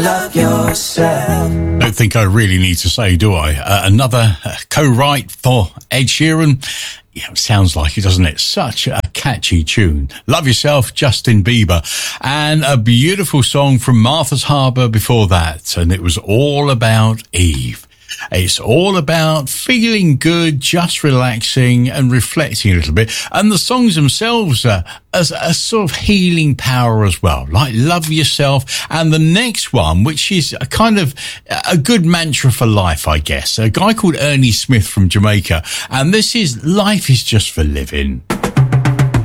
Love yourself. Don't think I really need to say, do I? Another co-write for Ed Sheeran. Yeah, it sounds like it, doesn't it? Such a catchy tune. Love Yourself, Justin Bieber. And a beautiful song from Martha's Harbour before that. And it was all about Eve. It's all about feeling good, just relaxing and reflecting a little bit. And the songs themselves are a sort of healing power as well, like Love Yourself. And the next one, which is a kind of a good mantra for life, I guess. A guy called Ernie Smith from Jamaica. And this is Life is Just for Living.